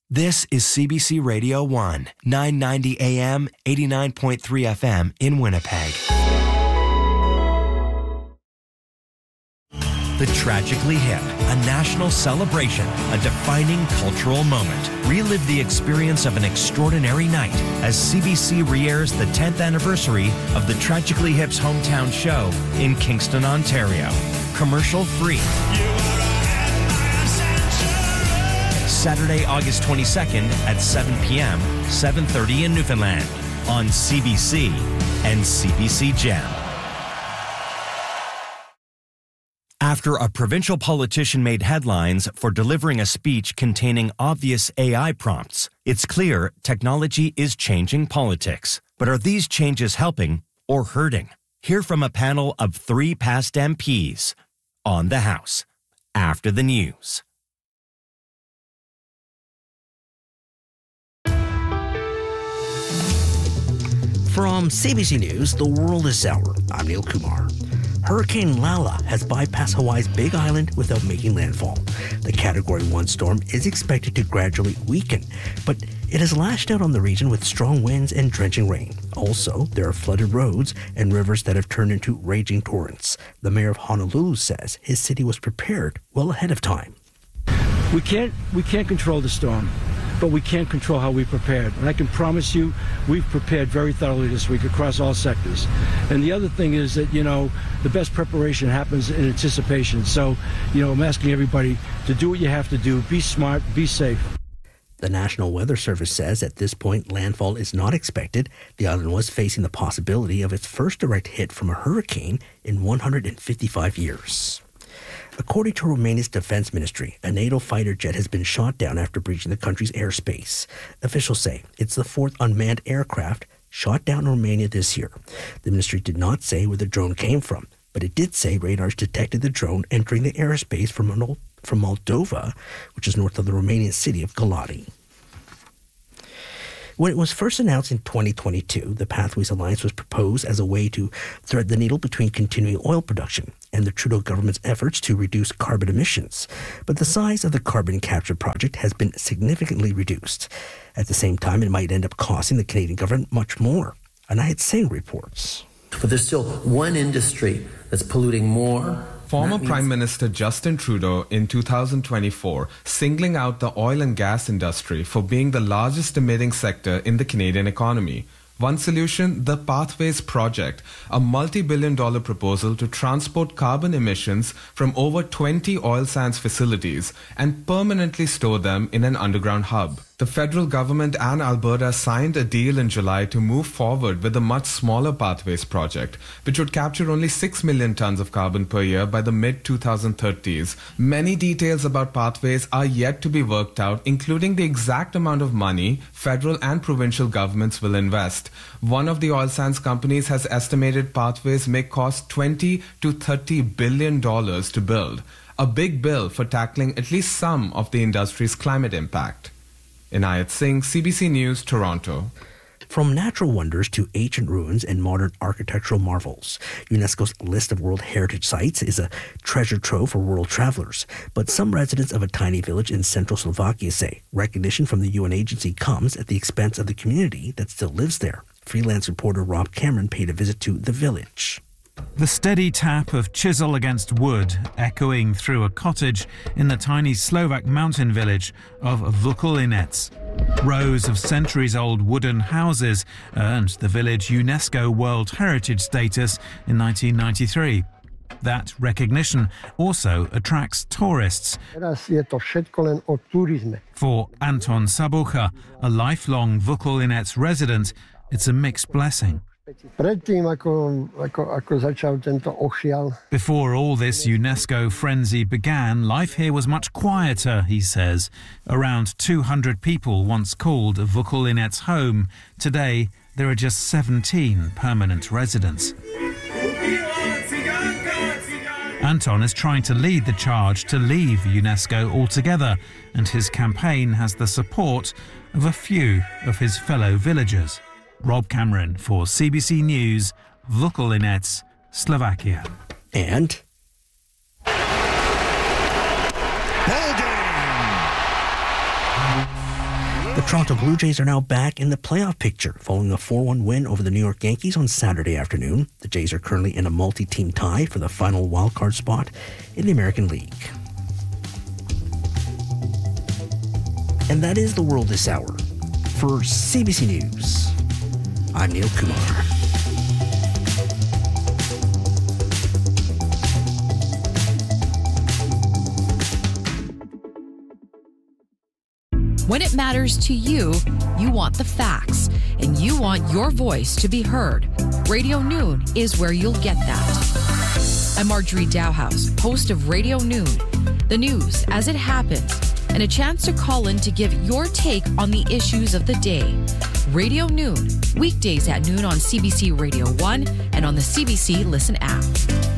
This is CBC Radio 1, 990 AM, 89.3 FM in Winnipeg. The Tragically Hip, a national celebration, a defining cultural moment. Relive the experience of an extraordinary night as CBC re-airs the 10th anniversary of the Tragically Hip's hometown show in Kingston, Ontario. Commercial free. Saturday, August 22nd at 7 p.m., 7:30 in Newfoundland on CBC and CBC Gem. After a provincial politician made headlines for delivering a speech containing obvious AI prompts, it's clear technology is changing politics. But are these changes helping or hurting? Hear from a panel of 3 past MPs on the House after the news. From CBC News, The World is Sour. I'm Neil Kumar. Hurricane Lala has bypassed Hawaii's Big Island without making landfall. The Category 1 storm is expected to gradually weaken, but it has lashed out on the region with strong winds and drenching rain. Also, there are flooded roads and rivers that have turned into raging torrents. The mayor of Honolulu says his city was prepared well ahead of time. We can't control the storm, but we can't control how we prepared. And I can promise you, we've prepared very thoroughly this week across all sectors. And the other thing is that, the best preparation happens in anticipation. So, I'm asking everybody to do what you have to do. Be smart, be safe. The National Weather Service says at this point landfall is not expected. The island was facing the possibility of its first direct hit from a hurricane in 155 years. According to Romania's defense ministry, a NATO fighter jet has been shot down after breaching the country's airspace. Officials say it's the 4th unmanned aircraft shot down in Romania this year. The ministry did not say where the drone came from, but it did say radars detected the drone entering the airspace from Moldova, which is north of the Romanian city of Galati. When it was first announced in 2022, the Pathways Alliance was proposed as a way to thread the needle between continuing oil production and the Trudeau government's efforts to reduce carbon emissions. But the size of the carbon capture project has been significantly reduced. At the same time, it might end up costing the Canadian government much more. Anayat Singh reports. But there's still one industry that's polluting more. Former Prime Minister Justin Trudeau in 2024 singling out the oil and gas industry for being the largest emitting sector in the Canadian economy. One solution, the Pathways Project, a multi-billion-dollar proposal to transport carbon emissions from over 20 oil sands facilities and permanently store them in an underground hub. The federal government and Alberta signed a deal in July to move forward with a much smaller Pathways project, which would capture only 6 million tons of carbon per year by the mid-2030s. Many details about Pathways are yet to be worked out, including the exact amount of money federal and provincial governments will invest. One of the oil sands companies has estimated Pathways may cost $20 to $30 billion to build, a big bill for tackling at least some of the industry's climate impact. Anayat Singh, CBC News, Toronto. From natural wonders to ancient ruins and modern architectural marvels, UNESCO's list of World Heritage Sites is a treasure trove for world travelers. But some residents of a tiny village in central Slovakia say recognition from the UN agency comes at the expense of the community that still lives there. Freelance reporter Rob Cameron paid a visit to the village. The steady tap of chisel against wood echoing through a cottage in the tiny Slovak mountain village of Vukolinec. Rows of centuries-old wooden houses earned the village UNESCO World Heritage status in 1993. That recognition also attracts tourists. For Anton Sabucha, a lifelong Vukolinec resident, it's a mixed blessing. Before all this UNESCO frenzy began, life here was much quieter, he says. Around 200 people once called Vukolinec home. Today, there are just 17 permanent residents. Anton is trying to lead the charge to leave UNESCO altogether, and his campaign has the support of a few of his fellow villagers. Rob Cameron for CBC News, Vukolinec, Slovakia. And The Toronto Blue Jays are now back in the playoff picture following a 4-1 win over the New York Yankees on Saturday afternoon. The Jays are currently in a multi-team tie for the final wildcard spot in the American League. And that is the world this hour. For CBC News, I'm Neil Kumar. When it matters to you, you want the facts, and you want your voice to be heard. Radio Noon is where you'll get that. I'm Marjorie Dowhouse, host of Radio Noon, the news as it happens, and a chance to call in to give your take on the issues of the day. Radio Noon, weekdays at noon on CBC Radio 1 and on the CBC Listen app.